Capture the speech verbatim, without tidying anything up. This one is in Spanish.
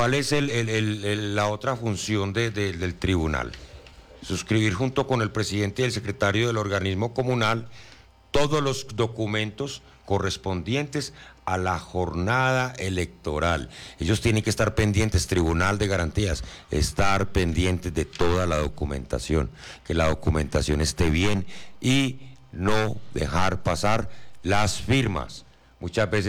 ¿cuál es el, el, el, el, la otra función de, de, del tribunal? Suscribir junto con el presidente y el secretario del organismo comunal todos los documentos correspondientes a la jornada electoral. Ellos tienen que estar pendientes, Tribunal de Garantías, estar pendientes de toda la documentación, que la documentación esté bien y no dejar pasar las firmas. Muchas veces